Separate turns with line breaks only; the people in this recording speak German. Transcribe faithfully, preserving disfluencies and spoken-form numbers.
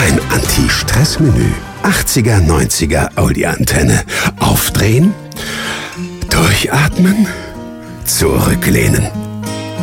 Dein Anti-Stress-Menü. achtziger, neunziger Audi-Antenne. Aufdrehen, durchatmen, zurücklehnen.